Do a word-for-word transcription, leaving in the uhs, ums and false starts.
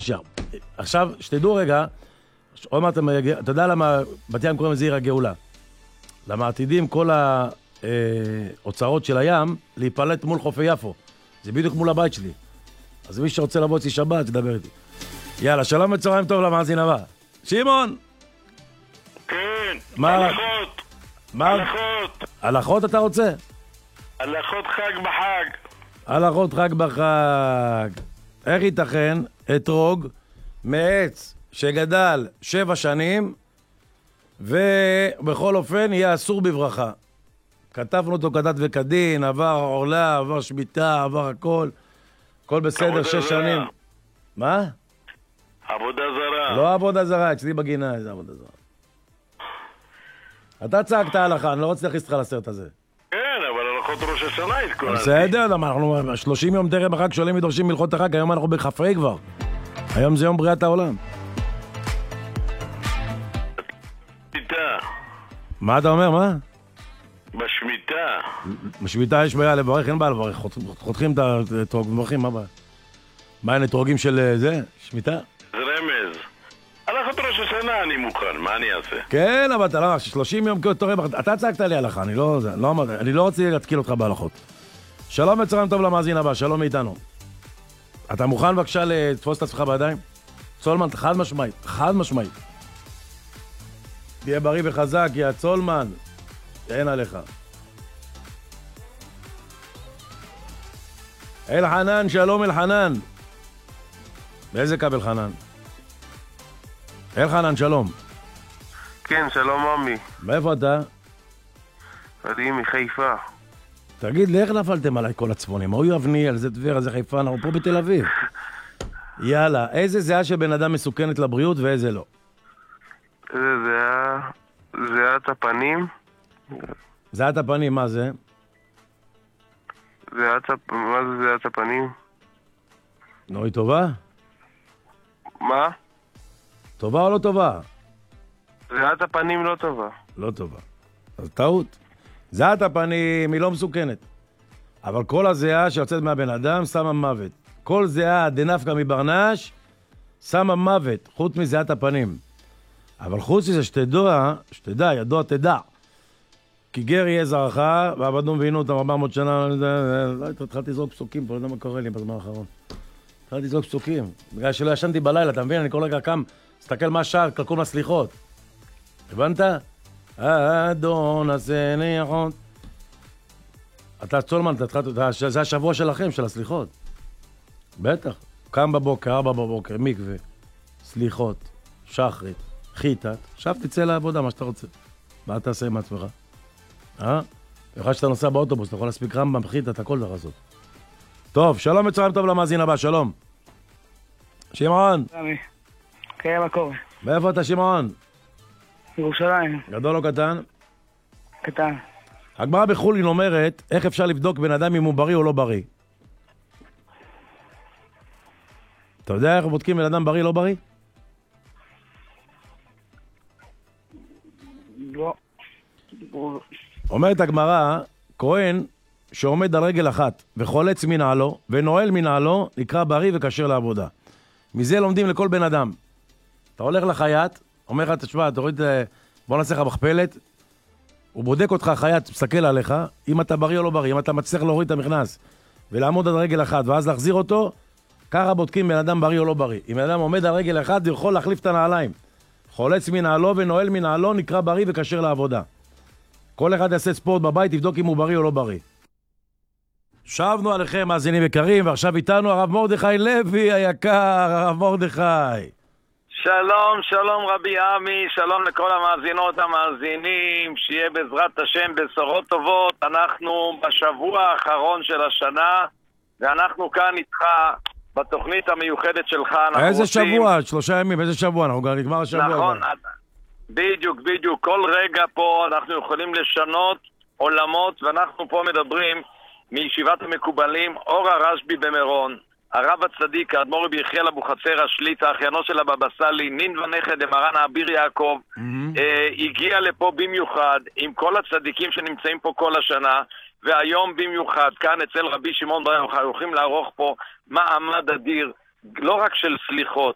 שנייה. עכשיו, שתדעו רגע, עוד מעט, אתה יודע למה בת ים קוראים לזה עיר הגאולה? למה עתידים כל ההוצאות של הים להיפלט מול חופי יפו. זה בדיוק מול הבית שלי. אז מי שרוצה לבוא אצלי שבת, תדבר איתי. יאללה, שלום וצהריים טוב למאזין הבא. שמעון! כן, מה? הלכות. מה? הלכות. הלכות אתה רוצה? הלכות חג בחג. הלכות חג בחג. איך ייתכן אתרוג מעץ שגדל שבע שנים ובכל אופן יהיה אסור בברכה? כתבנו אותו כדת וכדין, עבר עורלה, עבר שמיטה, עבר הכל. הכל בסדר, שש שנים. מה? עבודה זרה. לא עבודה זרה, אצלי בגינה איזה עבודה זרה. אתה צעקת הלכה, אני לא רוצה להכניס אותך לסרט הזה. כן, אבל הלכות ראש השנה התכוננתי. בסדר, אנחנו שלושים יום תרם החג שואלים ודורשים מלכות החג, היום אנחנו בכפרי כבר. היום זה יום בריאת העולם. שמיטה. מה אתה אומר, מה? בשמיטה. בשמיטה יש בעיה לברך, אין בעיה לברך, חותכים את האתרוג, מברכים, מה בעיה? מה, אין אתרוגים של זה? שמיטה? זה רמז. הלכות ראש השנה אני מוכן, מה אני אעשה? כן, אבל אתה לא, שלושים יום תורם, אתה צעקת לי הלכה, אני לא, לא, אני לא רוצה להתקיל אותך בהלכות. שלום וצהריים טוב למאזין הבא, שלום מאיתנו. אתה מוכן בבקשה לתפוס את עצמך בידיים? צולמן, חד משמעית, חד משמעית. תהיה בריא וחזק, יא צולמן. אין עליך. אל חנן, שלום אל חנן. באיזה כבל חנן? אל חנן, שלום. כן, שלום ממי. מאיפה אתה? אני מחיפה. תגיד לי, איך נפלתם עליי כל הצפונים? אוי אבני, על זה דבר, על זה חיפה, אנחנו פה בתל אביב. יאללה, איזה זהה של בן אדם מסוכנת לבריאות ואיזה לא? איזה זהה... זהת הפנים. זהת הפנים, מה זה? זהת הפ... מה זה זהת הפנים? נו, היא טובה? מה? טובה או לא טובה? זהת הפנים לא טובה. לא טובה. אז טעות. זהת הפנים היא לא מסוכנת. אבל כל הזהה שיוצאת מהבן אדם שמה מוות. כל זהה דנפקא מברנש שמה מוות, חוץ מזהת הפנים. אבל חוץ מזה שתדע, שתדע, ידוע תדע. כי גר יהיה זרעך, ועבדנו מבינו אותם ארבע מאות שנה, לא, התחלתי לזרוק פסוקים, פה לא יודע מה קורה לי בזמן האחרון. התחלתי לזרוק פסוקים. בגלל שלא ישנתי בלילה, אתה מבין? אני כל רגע קם, תסתכל מה השער, קלקול מהסליחות. הבנת? אדון הסליחות. אתה צולמן, זה השבוע שלכם, של הסליחות. בטח. קם בבוקר, ארבע בבוקר, מקווה, סליחות, שחרית, חיטת, עכשיו תצא לעבודה, מה שאתה רוצה. מה תעשה עם עצמך? אה? במיוחד שאתה נוסע באוטובוס, אתה יכול להספיק רמב"ם, חיטת, הכל דבר הזאת. טוב, שלום וצהריים טוב למאזין הבא, שלום. שמעון. כן, מה קורה? מאיפה אתה, שמעון? ירושלים. גדול או קטן? קטן. הגמרא בחולין אומרת, איך אפשר לבדוק בן אדם אם הוא בריא או לא בריא? אתה יודע איך בודקים בן אדם בריא או לא בריא? לא. אומרת הגמרא, כהן שעומד על רגל אחת וחולץ מנעלו ונועל מנעלו, נקרא בריא וכשר לעבודה. מזה לומדים לכל בן אדם. אתה הולך לחייט, אומר לך, תשמע, אתה רואה, בוא נעשה לך מכפלת, הוא בודק אותך, חייט, מסתכל עליך, אם אתה בריא או לא בריא, אם אתה מצליח להוריד את המכנס ולעמוד על רגל אחת ואז להחזיר אותו, ככה בודקים בן אדם בריא או לא בריא. אם בן אדם עומד על רגל אחת, הוא יכול להחליף את הנעליים. חולץ מנעלו ונועל מנעלו, נקרא בריא וכשר לעבודה. כל אחד יעשה ספורט בבית, תבדוק אם הוא בריא או לא בריא. שבנו עליכם, מאזינים יקרים, ועכשיו איתנו הרב מרדכי לוי היקר, הרב מרדכי. שלום, שלום רבי עמי, שלום לכל המאזינות המאזינים, שיהיה בעזרת השם בשורות טובות. אנחנו בשבוע האחרון של השנה, ואנחנו כאן איתך בתוכנית המיוחדת שלך. איזה רוצים... שבוע? שלושה ימים, איזה שבוע? אנחנו גם נגמר השבוע. נכון, בדיוק, בדיוק. כל רגע פה אנחנו יכולים לשנות עולמות, ואנחנו פה מדברים מישיבת המקובלים, אור הרשב"י במירון, הרב הצדיק, האדמו"ר רבי יחיאל אבוחצירא שליט"א, אחיינו של הבבא סאלי, נין ונכד למרן האביר יעקב, mm-hmm. אה, הגיע לפה במיוחד עם כל הצדיקים שנמצאים פה כל השנה, והיום במיוחד כאן אצל רבי שמעון בר יוחאי הולכים לערוך פה מעמד אדיר, לא רק של סליחות,